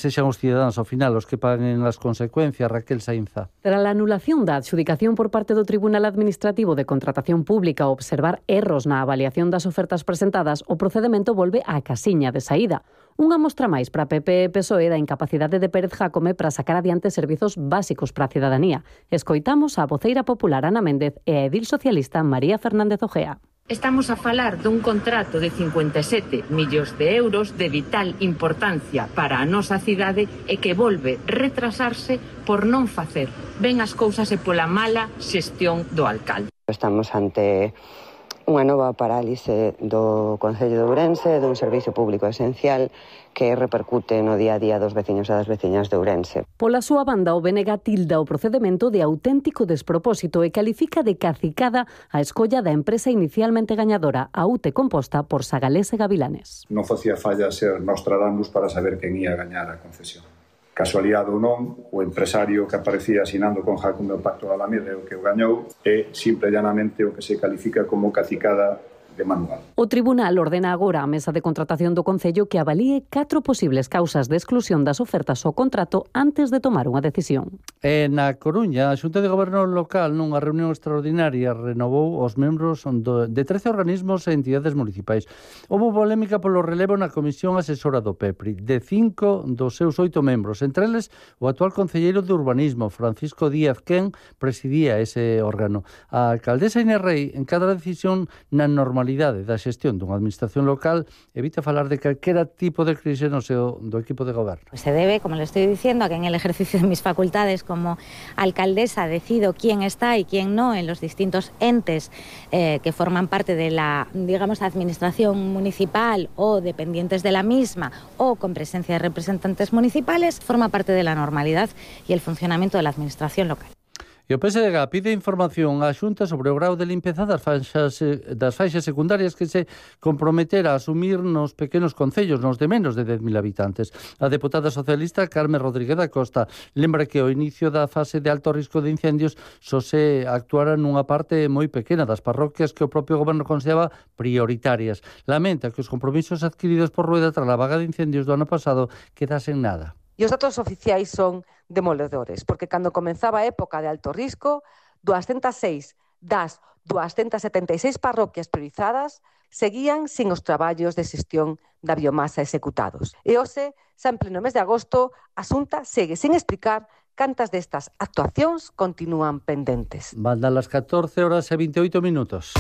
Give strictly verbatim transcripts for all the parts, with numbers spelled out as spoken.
sexan os cidadáns ao final os que paguen as consecuencias. Raquel Sainza. Tras a anulación da adxudicación por parte do Tribunal Administrativo de Contratación Pública ao observar erros na avaliación das ofertas presentadas, o procedemento volve á casiña de saída. Unha mostra máis para P P e P S O E da incapacidade de Pérez Jácome para sacar adiante servizos básicos para a cidadanía. Escoitamos a voceira popular Ana Méndez e a edil socialista María Fernández Ojea. Estamos a falar dun contrato de cincuenta e sete millóns de euros de vital importancia para a nosa cidade e que volve retrasarse por non facer ben as cousas e pola mala xestión do alcalde. Estamos ante unha nova parálise do Concello de Ourense, dun servizo público esencial que repercute no día a día dos veciños e das veciñas de Ourense. Pola súa banda, o B N G tilda o procedemento de auténtico despropósito e califica de cacicada a escolla da empresa inicialmente gañadora, a U T E composta por Sagalés e Gavilanes. Non facía falla ser Nostradamus para saber quen ia gañar a concesión. Casualidade ou non, o empresario que aparecía asinando con Jácome o pacto da Alameda o que o gañou é simple e llanamente o que se califica como cacicada de manual. O Tribunal ordena agora a Mesa de Contratación do Concello que avalíe catro posibles causas de exclusión das ofertas ao contrato antes de tomar unha decisión. E na Coruña, a Xunta de Goberno Local nunha reunión extraordinaria renovou os membros do, de trece organismos e entidades municipais. Houbo polémica polo relevo na Comisión Asesora do P E P R I de cinco dos seus oito membros, entre eles o actual concelleiro de Urbanismo, Francisco Díaz, quen presidía ese órgano. A alcaldesa Inés Rei, en cada decisión na normalidade da xestión dunha administración local, evita falar de calquera tipo de crise no seu do equipo de goberno. Se debe, como le estoy diciendo, a que en el ejercicio de mis facultades como alcaldesa decido quién está y quién no en los distintos entes eh, que forman parte de la, digamos, administración municipal o dependientes de la misma o con presencia de representantes municipales, forma parte de la normalidad y el funcionamiento de la administración local. E o P S D G pide información á Xunta sobre o grau de limpeza das faixas, das faixas secundarias que se comprometera a asumir nos pequenos concellos, nos de menos de dez mil habitantes. A deputada socialista Carmen Rodríguez da Costa lembra que ao inicio da fase de alto risco de incendios só se actuara nunha parte moi pequena das parroquias que o propio goberno consideraba prioritarias. Lamenta que os compromisos adquiridos por Rueda tras a vaga de incendios do ano pasado quedasen nada. E os datos oficiais son demoledores, porque cando comenzaba a época de alto risco, doscientas seis das doscientas setenta e seis parroquias priorizadas seguían sin os traballos de xestión da biomasa executados. E hoxe, xa en pleno mes de agosto, a Xunta segue sin explicar cantas destas actuacións continúan pendentes. Van das catorce horas e veintioito minutos.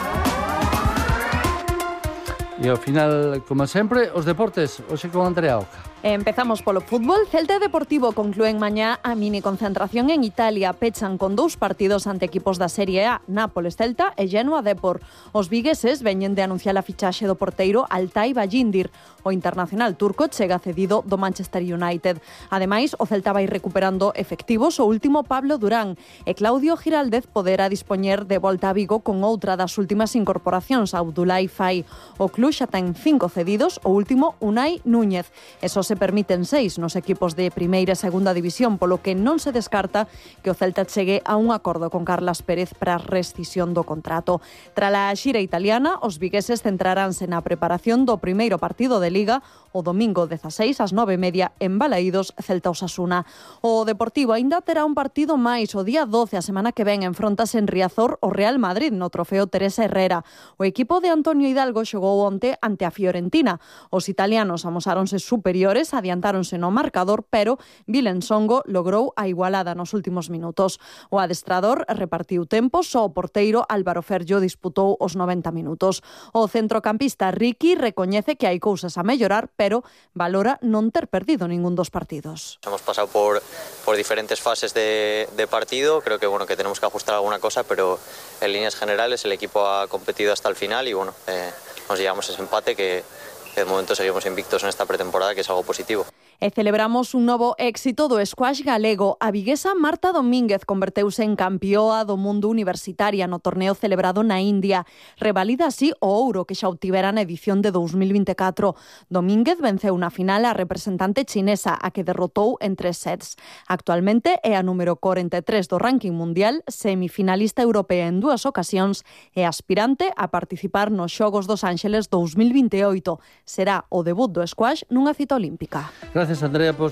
E ao final, como sempre, os deportes, hoxe con Andrea Oca. Empezamos polo fútbol. Celta e Deportivo conclúen mañá a mini concentración en Italia. Pechan con dous partidos ante equipos da Serie A, Nápoles Celta e Genoa Depor. Os vigueses veñen de anunciar a fichaxe do porteiro Altay Bayindir. O internacional turco chega cedido do Manchester United. Ademais, o Celta vai recuperando efectivos o último Pablo Durán e Claudio Giraldez poderá dispoñer de volta a Vigo con outra das últimas incorporacións, Abdoulaye Faye. O club xa ten cinco cedidos, o último Unai Núñez. Eso se permiten seis nos equipos de primeira e segunda división, polo que non se descarta que o Celta chegue a un acordo con Carlas Pérez para a rescisión do contrato. Trala a xira italiana, os vigueses centraránse na preparación do primeiro partido de Liga o domingo dezaseis ás nove e media en Balaídos, Celta Osasuna. O Deportivo aínda terá un partido máis o día doce, a semana que ven, enfrontase en Riazor o Real Madrid no trofeo Teresa Herrera. O equipo de Antonio Hidalgo xogou onte ante a Fiorentina. Os italianos amosáronse superiores, adiantáronse no marcador, pero Vilensongo logrou a igualada nos últimos minutos. O adestrador repartiu tempos, só o porteiro Álvaro Ferllo disputou os noventa minutos. O centrocampista Ricky recoñece que hai cousas a mellorar, pero valora non ter perdido ningún dos partidos. Hemos pasado por, por diferentes fases de, de partido, creo que bueno que tenemos que ajustar alguna cosa, pero en líneas generales el equipo ha competido hasta el final y bueno, eh, nos llevamos ese empate que, que de momento seguimos invictos en esta pretemporada, que es algo positivo. E celebramos un novo éxito do squash galego. A viguesa Marta Domínguez converteuse en campioa do mundo universitaria no torneo celebrado na India. Revalida así o ouro que xa obtivera na edición de dos mil vinte e catro. Domínguez venceu na final a representante chinesa, a que derrotou en tres sets. Actualmente é a número corenta e tres do ranking mundial, semifinalista europea en dúas ocasións e aspirante a participar nos Xogos dos Ángeles dos mil vinte e oito. Será o debut do squash nunha cita olímpica. Gracias, Andrea, por